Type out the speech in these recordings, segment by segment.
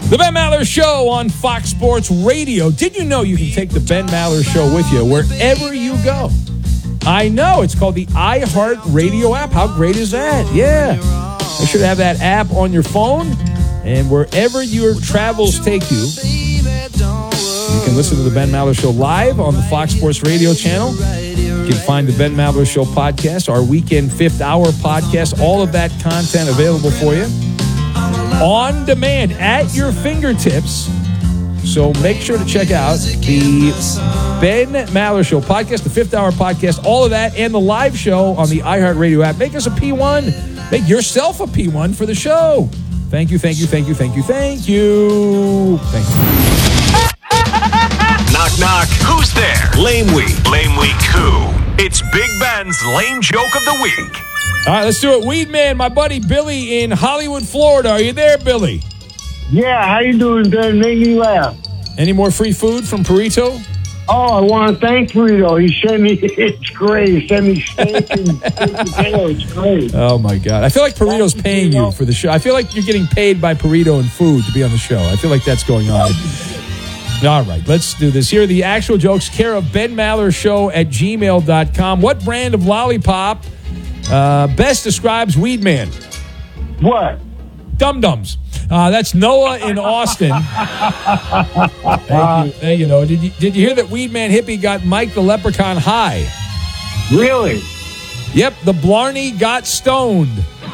The Ben Maller Show on Fox Sports Radio. Did you know you can take the Ben Maller Show with you wherever you go? I know. It's called the iHeartRadio app. How great is that? Yeah. You should have that app on your phone, and wherever your travels take you, you can listen to the Ben Maller Show live on the Fox Sports Radio channel. You can find the Ben Maller Show podcast, our weekend fifth hour podcast, all of that content available for you on demand at your fingertips. So make sure to check out the Ben Maller Show podcast, the fifth hour podcast, all of that, and the live show on the iHeartRadio app. Make us a P1. Make yourself a P1 for the show. Thank you, thank you, thank you, thank you, thank you. Thank you. Knock, knock. Who's there? Lame Week. Lame Week who? It's Big Ben's Lame Joke of the Week. All right, let's do it. Weed Man, my buddy Billy in Hollywood, Florida. Are you there, Billy? Yeah, how you doing, Ben? Make me laugh. Any more free food from Perito? Oh, I want to thank Perito. He sent me, it's great. He sent me steak and potato. It's great. Oh, my God. I feel like Perito's paying you for the show. I feel like you're getting paid by Perito and food to be on the show. I feel like that's going on. All right, let's do this. Here are the actual jokes. Care of Ben Maller Show at gmail.com. What brand of lollipop best describes Weed Man? What? Dum-Dums. That's Noah in Austin. Thank you. Know. Did you hear that Weed Man Hippie got Mike the Leprechaun high? Really? Yep, the Blarney got stoned.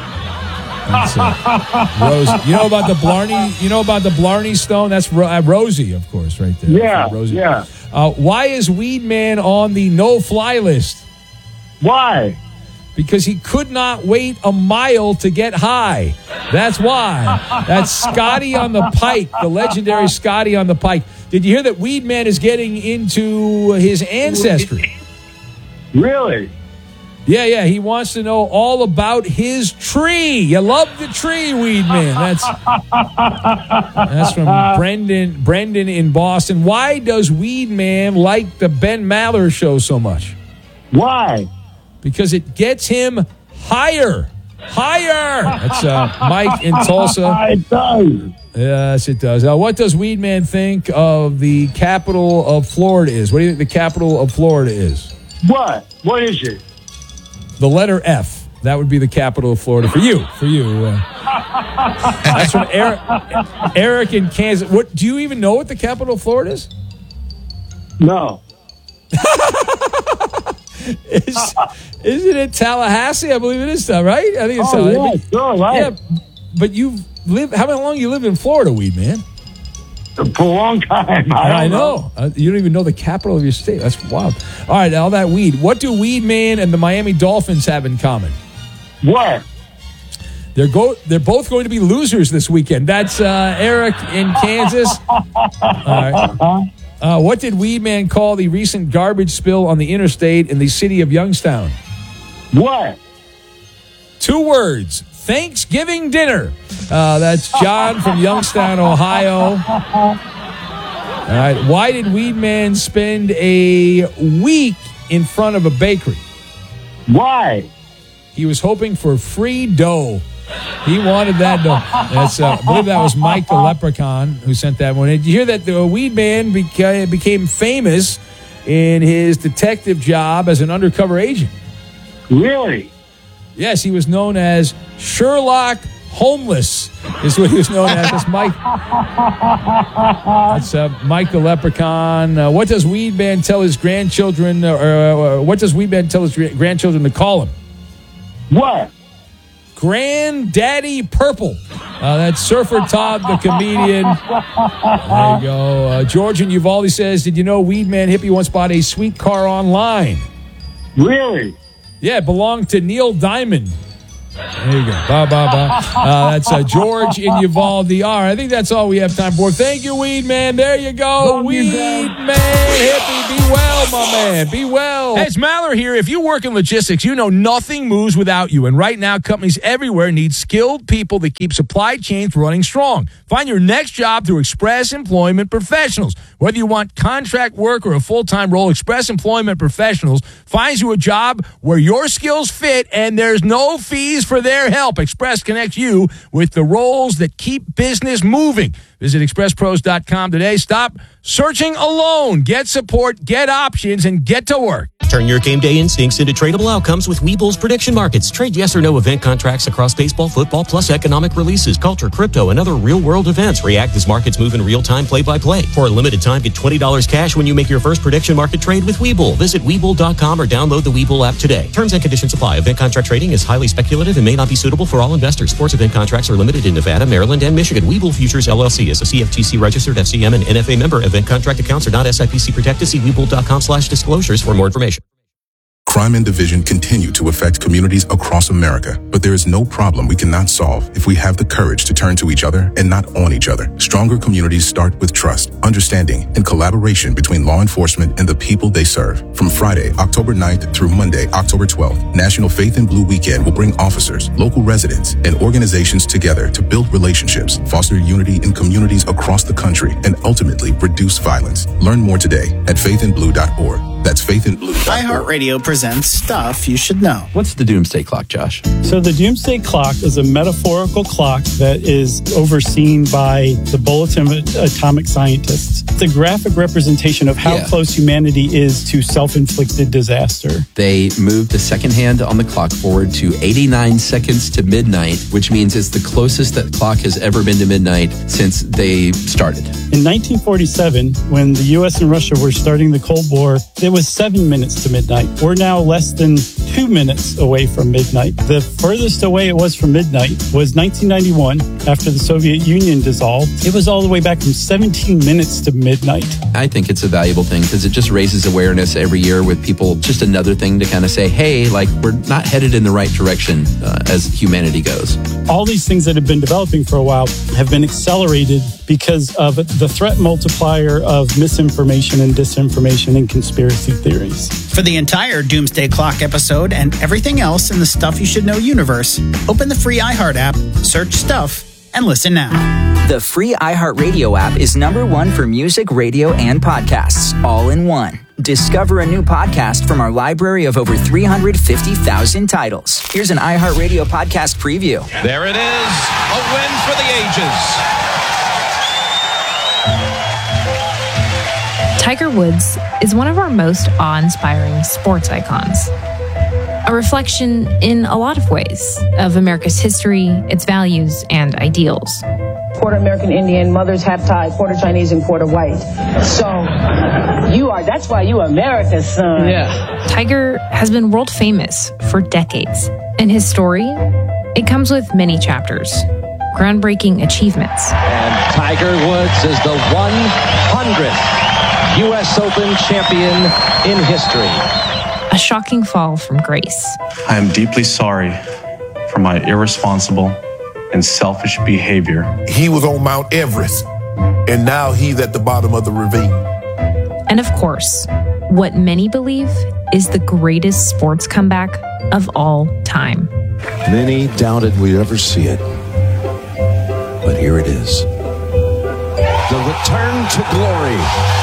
Rosie. You know about the Blarney? You know about the Blarney Stone? That's Rosie, of course, right there. Yeah, Rosie. yeah. Why is Weed Man on the no-fly list? Why? Because he could not wait a mile to get high. That's why. That's Scotty on the Pike, the legendary Scotty on the Pike. Did you hear that Weed Man is getting into his ancestry? Really? Yeah. He wants to know all about his tree. You love the tree, Weed Man. That's from Brendan in Boston. Why does Weed Man like the Ben Maller Show so much? Why? Because it gets him higher. That's Mike in Tulsa. It does. Yes, it does. What does Weed Man think of the capital of Florida is? What do you think the capital of Florida is? What? What is it? The letter F. That would be the capital of Florida for you. That's from Eric in Kansas. What? Do you even know what the capital of Florida is? No. Isn't it Tallahassee? I believe it is, right? I think it's Tallahassee. Yeah, sure, right. Yeah, but you've lived. How long you lived in Florida, Weed Man? For a long time. I know. You don't even know the capital of your state. That's wild. All right, all that weed. What do Weed Man and the Miami Dolphins have in common? What? They're both going to be losers this weekend. That's Eric in Kansas. All right. What did Weed Man call the recent garbage spill on the interstate in the city of Youngstown? What? 2 words. Thanksgiving dinner. That's John from Youngstown, Ohio. All right. Why did Weed Man spend a week in front of a bakery? Why? He was hoping for free dough. He wanted that dough. That's, I believe that was Mike the Leprechaun who sent that one. Did you hear that the Weed Man became famous in his detective job as an undercover agent? Really? Yes, he was known as Sherlock Homeless, is what he was known as. That's Mike. That's Mike the Leprechaun. What does Weed Man tell his grandchildren, what does Weed Man tell his grandchildren to call him? What? Granddaddy Purple. That's Surfer Todd, the comedian. There you go. George in Uvalde says, did you know Weed Man Hippie once bought a sweet car online? Really? Yeah, it belonged to Neil Diamond. There you go. That's George in Uvalde. All right, I think that's all we have time for. Thank you, Weed Man. There you go. Weed Man Hippie. Be well, my man. Be well. Hey, it's Maller here. If you work in logistics, you know nothing moves without you. And right now, companies everywhere need skilled people that keep supply chains running strong. Find your next job through Express Employment Professionals. Whether you want contract work or a full-time role, Express Employment Professionals finds you a job where your skills fit and there's no fees for their help. Express connects you with the roles that keep business moving. Visit expresspros.com today. Stop searching alone. Get support, get options, and get to work. Turn your game day instincts into tradable outcomes with Webull's prediction markets. Trade yes or no event contracts across baseball, football, plus economic releases, culture, crypto, and other real-world events. React as markets move in real time, play-by-play. For a limited time, get $20 cash when you make your first prediction market trade with Webull. Visit Webull.com or download the Webull app today. Terms and conditions apply. Event contract trading is highly speculative and may not be suitable for all investors. Sports event contracts are limited in Nevada, Maryland, and Michigan. Webull Futures LLC is a CFTC registered FCM and NFA member. Event contract accounts are not SIPC protected. See Webull.com/disclosures for more information. Crime and division continue to affect communities across America, but there is no problem we cannot solve if we have the courage to turn to each other and not on each other. Stronger communities start with trust, understanding, and collaboration between law enforcement and the people they serve. From Friday, October 9th through Monday, October 12th, National Faith in Blue Weekend will bring officers, local residents, and organizations together to build relationships, foster unity in communities across the country, and ultimately reduce violence. Learn more today at faithinblue.org. That's faithinblue.org. iHeartRadio presents Stuff You Should Know. What's the Doomsday Clock, Josh? So the Doomsday Clock is a metaphorical clock that is overseen by the Bulletin of Atomic Scientists. It's a graphic representation of how close humanity is to self-inflicted disaster. They moved the second hand on the clock forward to 89 seconds to midnight, which means it's the closest that clock has ever been to midnight since they started. In 1947, when the U.S. and Russia were starting the Cold War, it was 7 minutes to midnight. We're now less than 2 minutes away from midnight. The furthest away it was from midnight was 1991, after the Soviet Union dissolved. It was all the way back from 17 minutes to midnight. I think it's a valuable thing because it just raises awareness every year with people. Just another thing to kind of say, hey, like, we're not headed in the right direction as humanity goes. All these things that have been developing for a while have been accelerated because of the threat multiplier of misinformation and disinformation and conspiracy theories. For the entire Doomsday Clock episode and everything else in the Stuff You Should Know universe, open the free iHeart app, search Stuff, and listen now. The free iHeartRadio app is #1 for music, radio, and podcasts, all in one. Discover a new podcast from our library of over 350,000 titles. Here's an iHeartRadio podcast preview. There it is, a win for the ages. Tiger Woods is one of our most awe-inspiring sports icons. A reflection in a lot of ways of America's history, its values, and ideals. Quarter American Indian, mother's half Thai, quarter Chinese, and quarter white. So that's why you America's son. Yeah. Tiger has been world famous for decades. And his story, it comes with many chapters, groundbreaking achievements. And Tiger Woods is the 100th U.S. Open champion in history. A shocking fall from grace. I am deeply sorry for my irresponsible and selfish behavior. He was on Mount Everest, and now he's at the bottom of the ravine. And of course, what many believe is the greatest sports comeback of all time. Many doubted we'd ever see it, but here it is. The return to glory.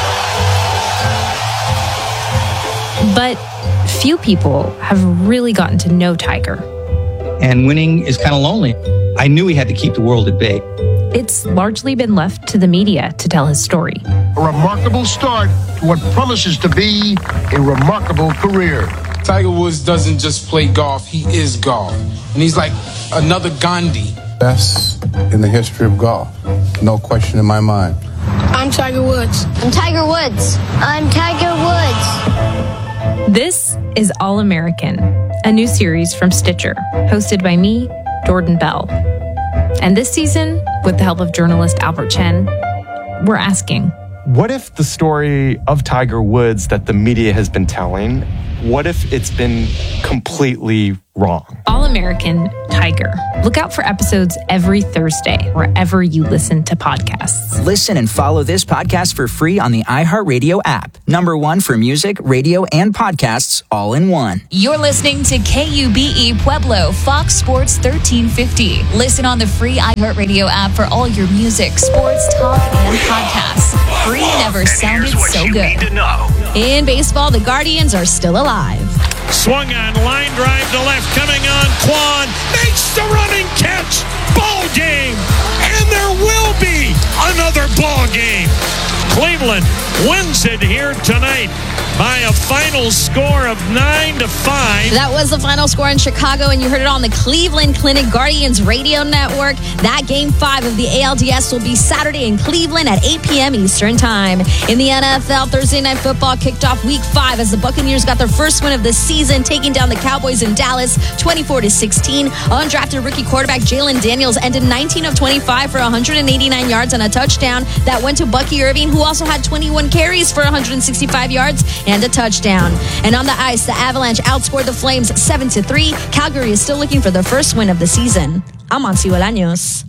But few people have really gotten to know Tiger. And winning is kind of lonely. I knew he had to keep the world at bay. It's largely been left to the media to tell his story. A remarkable start to what promises to be a remarkable career. Tiger Woods doesn't just play golf, he is golf. And he's like another Gandhi. Best in the history of golf. No question in my mind. I'm Tiger Woods. I'm Tiger Woods. I'm Tiger Woods. This is All American, a new series from Stitcher, hosted by me, Jordan Bell. And this season, with the help of journalist Albert Chen, we're asking, what if the story of Tiger Woods that the media has been telling, what if it's been completely wrong? All American Tiger. Look out for episodes every Thursday, wherever you listen to podcasts. Listen and follow this podcast for free on the iHeartRadio app. #1 for music, radio, and podcasts, all in one. You're listening to KUBE Pueblo, Fox Sports 1350. Listen on the free iHeartRadio app for all your music, sports, talk, and podcasts. Free never sounded so good. In baseball, the Guardians are still alive. Swung on, line drive to left, coming on, Quan makes the running catch. Ball game. And there will be another ball game. Cleveland wins it here tonight by a final score of 9-5. That was the final score in Chicago, and you heard it on the Cleveland Clinic Guardians Radio Network. That Game 5 of the ALDS will be Saturday in Cleveland at 8 p.m. Eastern Time. In the NFL, Thursday Night Football kicked off Week 5 as the Buccaneers got their first win of the season, taking down the Cowboys in Dallas 24-16. Undrafted rookie quarterback Jalen Daniels ended 19 of 25 for 189 yards and a touchdown. That went to Bucky Irving, who also had 21 carries for 165 yards and a touchdown. And on the ice, the Avalanche outscored the Flames 7-3. Calgary is still looking for their first win of the season. I'm Monsi Bolaños.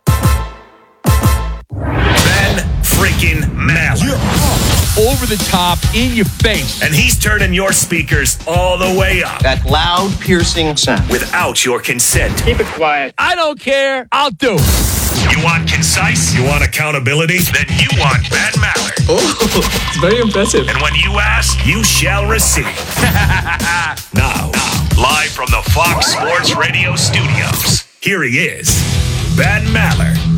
Ben freaking Maller. You're over the top, in your face. And he's turning your speakers all the way up. That loud, piercing sound. Without your consent. Keep it quiet. I don't care. I'll do it. You want concise? You want accountability? Then you want Ben Maller. Oh, it's very impressive. And when you ask, you shall receive. Now, live from the Fox Sports Radio studios, here he is, Ben Maller.